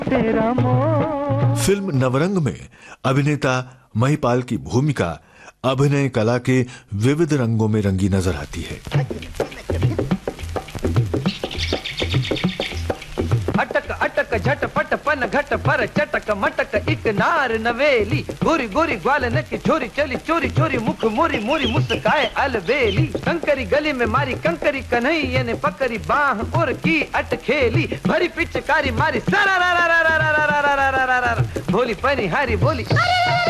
तेरा मोह। फिल्म नवरंग में अभिनेता महिपाल की भूमिका अभिनय कला के विविध रंगों में रंगी नजर आती है। अटक अटक झटपट पन घट पर चटक मटक एक नार नवेली, गोरी गोरी ग्वालन की छोरी चली चोरी चोरी मुख मोरी मोरी मुस्काए अलबेली। कंकरी गली में मारी कंकरी कन्हैया ने पकड़ी बाह और की अटखेली, भरी पिचकारी मारी सरा भोली पनी हारी बोली।